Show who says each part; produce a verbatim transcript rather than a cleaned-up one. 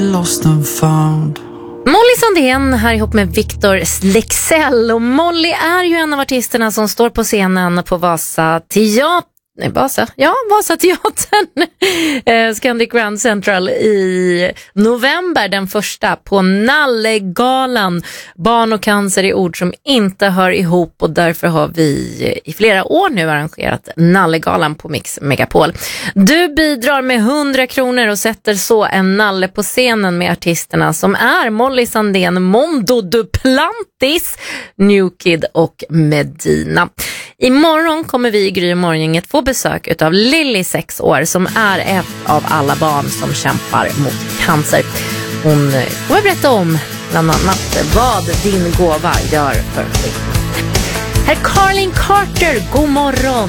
Speaker 1: Lost and found.
Speaker 2: Molly Sandén här ihop med Victor Leksell. Och Molly är ju en av artisterna som står på scenen på Vasa Teater. Nej, Vasa. Ja, Vasa Teatern. eh, Scandic Grand Central i november, den första, på Nallegalan. Barn och cancer är ord som inte hör ihop, och därför har vi i flera år nu arrangerat Nallegalan på Mix Megapol. Du bidrar med hundra kronor och sätter så en nalle på scenen med artisterna som är Molly Sandén, Mondo Duplantis, New Kid och Medina. Imorgon kommer vi i Gry Morgongänget få besök utav Lilly, sex år, som är ett av alla barn som kämpar mot cancer. Hon kommer berätta om bland annat vad din gåva gör för skillnad. Herr Carlin Carter, god morgon!